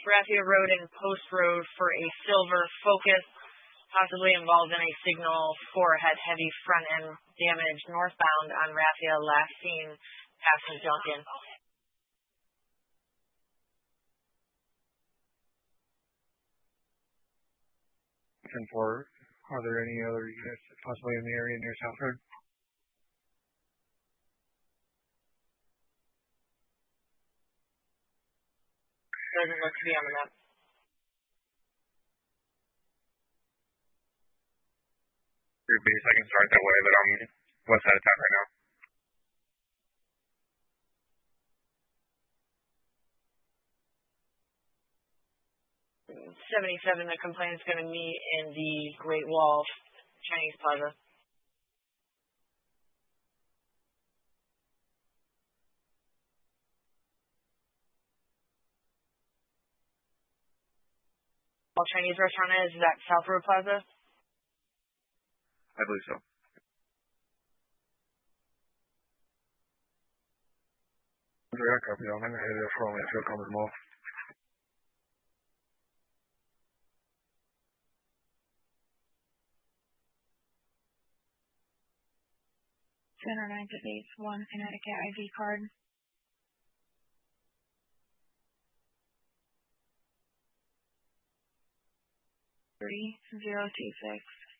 Raffia Road and Post Road for a silver Focus, possibly involved in a signal for had heavy front end damage northbound on Raffia, last seen passing Duncan. 10-4, are there any other units possibly in the area near South Road? Doesn't look to be on the map. Your base, I can start that way, but I'm west side of town right now. .77, the complaint's going to meet in the Great Wall Chinese Plaza. Chinese restaurant is that South Road Plaza? I believe so. Yeah, copy on. I'm going to head there for all that comes more. Center 9 to base 1 Connecticut IV card. 3026.